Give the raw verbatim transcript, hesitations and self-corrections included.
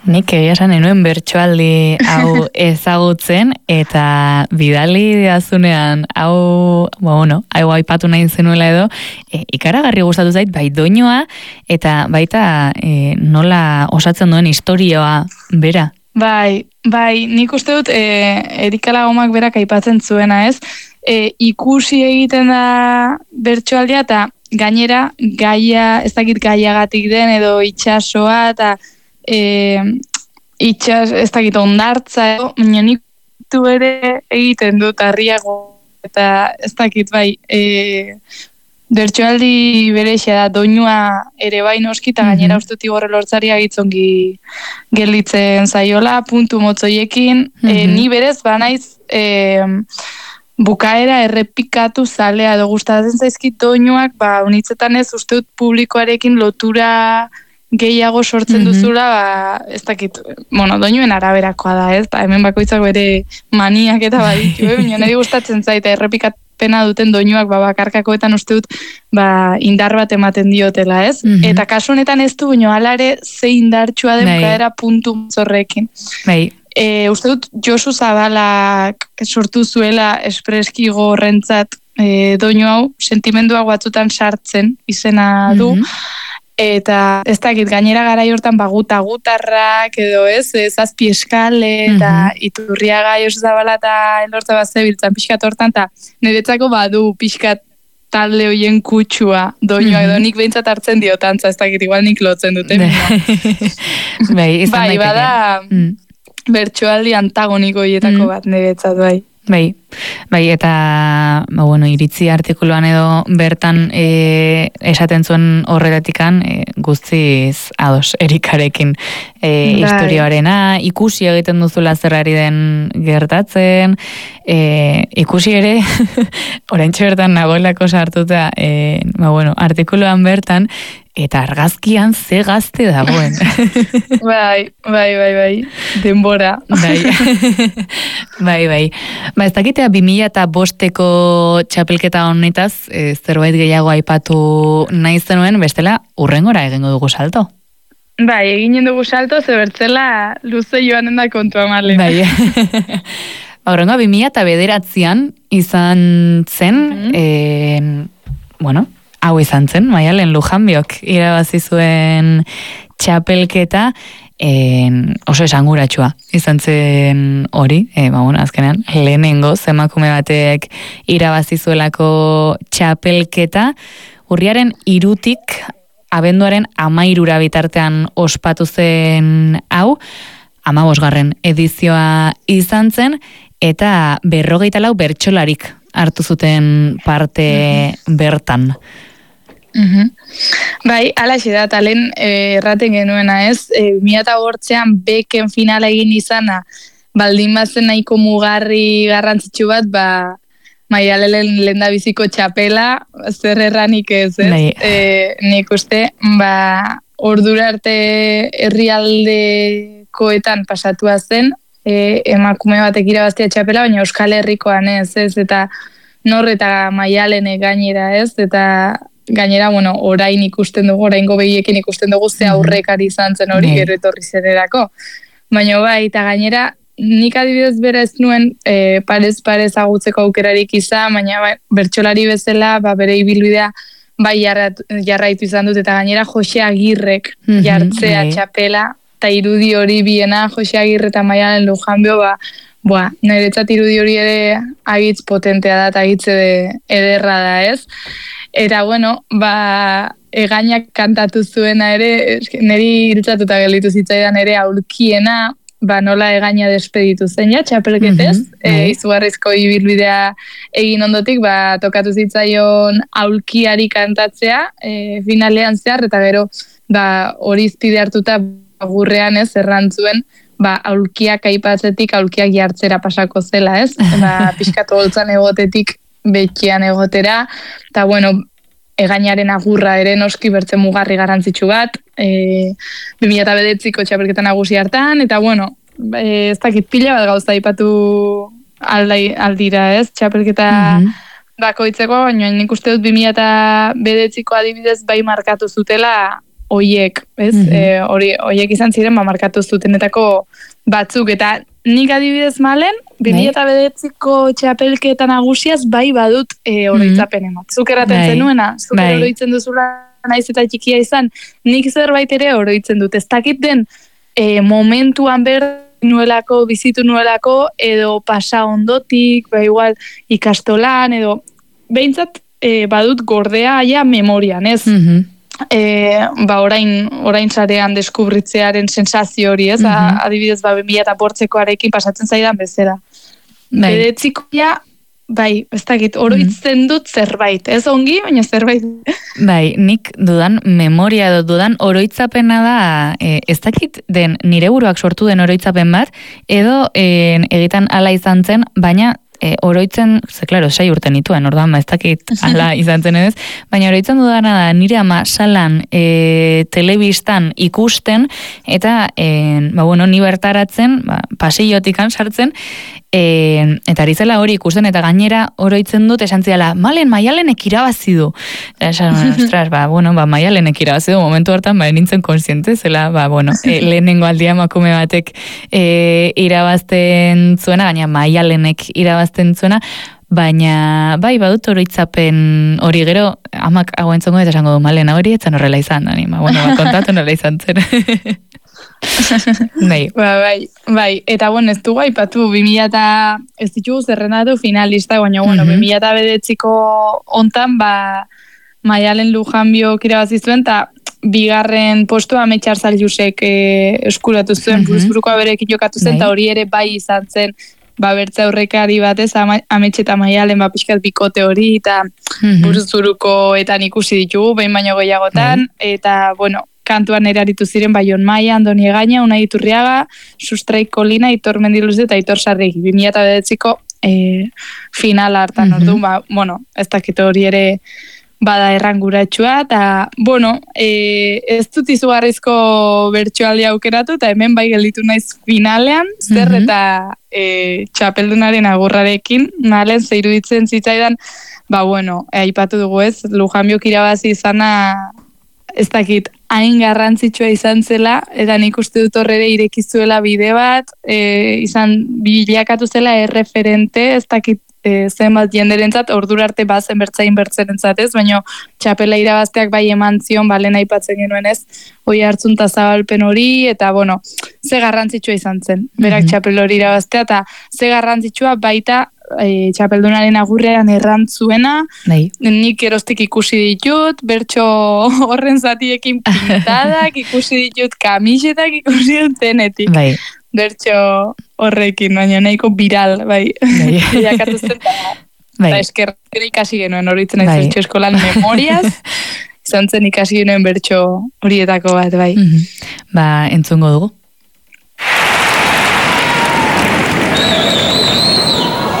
Nik egia esan enuen bertsoaldi hau ezagutzen, eta bidali diazunean hau, bueno, hau aipatu nahi zenuela edo, e, ikaragarri gustatu zait, bai doinoa, eta baita e, nola osatzen duen historioa bera. Bai, bai, nik uste dut e, Erika Lagomak berak aipatzen zuena, ez? E, ikusi egiten da bertsoaldia, eta gainera gaia, ez dakit gaiagatik den, edo itxasoa, eta E, itxas, ez dakit ondartza edo, baina nik du ere egiten dut harriago, eta ez dakit bai, e, bertsoaldi berexea da, doinua ere bai noski, eta gainera mm-hmm. uste Igorre Lortzaria gitzongi gelditzen zaiola, puntu motzoiekin, mm-hmm. e, ni berez banaiz e, bukaera errepikatu zalea, edo gustatzen zaizkit doinuak, ba, unitzetan ez uste dut publikoarekin lotura gehiago sortzen duzula, ba, ez dakit, bueno, doinuen araberakoa da, ez, hemen bakoitzak bere maniak eta baditu, eh? Baina niri gustatzen zaita errepikapena duten doinuak, ba, bakarkakoetan uste dut, ba, indar bat ematen diotela, ez? Mm-hmm. Eta kasu honetan ez du, baina alare ze indartsua den bukaera puntu zorrekin. Bai. E, uste dut, Josu Zabalak sortu zuela espreski gorrentzat e, doinu hau, sentimenduak batzutan sartzen izena du, mm-hmm. Eta ez dakit, gainera garai hortan baguta gutarrak edo ez, zazpi eskale eta mm-hmm. Iturriaga Josu Zabala eta Elortza bat zebiltzan pixkat hortan, eta niretzako badu pixkat talde hoien kutsua doinua mm-hmm. edo nik behintzat hartzen diotantza, ez dakit, igual nik lotzen dute. bai, izan bai, bada mm. bertsoaldi antagoniko hietako mm. bat niretzat, bai. Bai, bai, eta ba, bueno, iritzi artikuluan edo bertan e, esaten zuen horretatikan e, guztiz ados Erikarekin e, historioarena, ikusi egiten duzula zerrari den gertatzen, e, ikusi ere oraintxe bertan nagoelako sartuta e, ba, bueno, artikuluan bertan, eta argazkian ze gazte dagoen. bai, bai, bai, bai, denbora. bai, bai, bai. Ba, ez dakitea bi mila eta bosteko txapelketa honetaz, e, zerbait gehiago aipatu nahi zenuen, bestela urrengora egingo dugu salto. Bai, eginen dugu salto, zebertzela luze joanen da kontua marlin. Bai. Ba, urrengoa bi mila eta bederatzean izan zen, mm-hmm. e, bueno, hau izan zen, Maialen Lujanbiok irabazi zuen txapelketa, en, oso esanguratsua izan zen hori, e, ba, bueno, azkenean, lehenengo emakume batek irabazi zuelako txapelketa, urriaren hirutik abenduaren hamairura bitartean ospatu zen hau, hamabosgarren edizioa izan zen, eta berrogeita lau bertsolarik hartu zuten parte mm-hmm. bertan. Mm-hmm. Bai, alaxe da, talen eh, erraten genuena ez, e, miata bortzean beken finala egin izana, baldin bazen nahiko mugarri garrantzitsu bat, ba, Maialen lehendabiziko txapela, zer erranik ez, ez? Bai. E, nik uste, ba, ordura arte herrialdekoetan pasatua zen, e, emakume batek irabaztia txapela, baina Euskal Herrikoan ez, ez, eta nor eta Maialene gainera ez, eta gainera, bueno, orain ikusten dugu, oraingo behiekin ikusten dugu ze aurrekari izan zen hori, gero etorri zererako. Baina bai, eta gainera, nik adibidez bera ez nuen e, parez-parez agutzeko aukerarik izan, baina bai, bertsolari bezala, ba, bere ibilbidea bai jarraitu, jarraitu izan dut, eta gainera Jose Agirrek jartzea mm-hmm, txapela, eta irudi hori biena, Jose Agirre eta Maialen Lujanbio, ba, boa, niretzat irudi hori ere agitz potentea da, eta agitz ederra da ez. Eta bueno, ba, egainak kantatu zuena ere, niri irutzatuta gelditu zitzaidan ere aulkiena, ba, nola egaina despeditu zen ja, txapelketez, mm-hmm, e, izugarrizko ibilbidea egin ondotik, ba, tokatu zitzaion aulkiari kantatzea, e, finalean zehar, eta gero, ba, hori izpide hartuta gurrean ez, errantzuen, ba, aulkiak aipatzetik, aulkiak jartzera pasako zela ez, ba, pixkatu holtzan egotetik, betxean egotera, eta bueno, egainaren agurra ere noski bertzen mugarri garrantzitsu bat, e, bi mila eta bederatziko txapelketa nagusi hartan, eta bueno, e, ez dakit pila bat gauza aipatu aldai, aldira ez, txapelketa mm-hmm. bakoitzeko, baina nik uste dut bi mila eta bederatziko adibidez bai markatu zutela oiek, ez? Mhm. E, hori, oiek izan ziren, ba, markatu zutenetako batzuk, eta nik adibidez malen, bi mila bederatziko txapelketa nagusiaz bai badut e, oroitzapen emat. Zuk erraten Bai. zenuena, zuk Bai. oroitzen duzula naiz eta txikia izan, nik zerbait ere oroitzen dut. Ez dakit den e, momentuan ber nuelako, bizitu nuelako, edo pasa ondotik, ba igual ikastolan, edo behintzat e, badut gordea aia memorian, ez? Mhm. E, ba orain, orain sarean deskubritzearen sensazio hori, ez? Mhm. Adibidez, ba, bi mila bortzekoarekin pasatzen zaidan bezala. Bai. Bederatzikoa, bai, ez dakit, oroitzen dut zerbait, ez ongi, baina zerbait. Bai, nik dudan memoria edo dudan oroitzapena da, e, ez dakit den nire buruak sortu den oroitzapen bat, edo e, egitan ala izan zen, baina e, oroitzen, ze klaro, sei urte nituen, orduan, ba, ez dakit ala izan zen ez, baina oroitzen dudana da, nire ama salan e, telebistan ikusten, eta, e, ba, bueno, ni bertaratzen, ba, pasillotikan sartzen, E, eta ari zela hori ikusten, eta gainera oroitzen dut esan ziala, malen, maialenek irabazi du. Eta esan, ostras, ba, bueno, ba, maialenek irabazi du, momentu hartan, ba, nintzen konsiente, zela, ba, bueno, e, lehenengo aldia emakume batek e, irabazten zuena, baina maialenek irabazten zuena, baina, bai, badut oroitzapen hori gero, amak hau entzongo eta esango du, malen, hori etzan horrela izan, da, ba, bueno, ba, kontatu nola izan zen. Bai. Ba, bai, bai, eta bueno, ez dugu aipatu, bi mila eta ez ditugu zerrendatu finalista, baina, bueno, Mhm. bi mila eta bederatziko hontan, ba, Maialen Lujanbio irabazi zuen, eta bigarren postua Ametxar Zaljusek e, eskuratu zuen, Mhm. buruz-burukoa berekin jokatu zen, eta Bai. hori ere bai izan zen, ba, bertza aurrekari batez, ama- Ametxe eta Maialen, ba, pixkat bikote hori, eta Mhm. buruz-burukoetan ikusi ditugu, behin baino gehiagotan, eta, bueno, kantuan ere aritu ziren, bai, Jon Maia, Andoni Egaña, Unai Iturriaga, Sustraik Kolina, Aitor Mendiluze eta Aitor Sarregi, bi mila eta bederatziko e, final hartan, Mhm. orduan, ba, bueno, ez dakit hori ere bada erranguratsua, eta, bueno, e, ez dut izugarrizko bertsoaldia aukeratu, eta hemen bai gelditu naiz finalean, zer Mhm. eta e, txapeldunaren agurrarekin, nalen ze iruditzen zitzaidan, ba, bueno, aipatu dugu ez, Lujanbiok irabazi izana, ez dakit, hain garrantzitsua izan zela, eta nik uste dut horrere irekizuela bide bat, e, izan bilakatu zela erreferente, ez dakit e, zenbat jenderentzat, ordura arte bazen bertzain bertzerentzat ez, baina txapela irabazteak bai eman zion, balen aipatzen genuen ez, hoi hartzun eta zabalpen hori, eta bueno, ze garrantzitsua izan zen, berak Mhm. txapel hori irabaztea, eta ze garrantzitsua baita e, txapeldunaren agurrean errantzuena, Bai. nik erostik ikusi ditut, bertso horren zatiekin pintadak, ikusi ditut kamisetak, ikusi dut denetik. Bai. Bertso horrekin, baina nahiko viral, bai. Bai. Jakatu zen, eta Bai. esker ikasi genuen horitzen ez Bai. bertso eskolan memoriaz, izan zen ikasi genuen bertso horietako bat, bai. Mhm. Ba, entzungo dugu.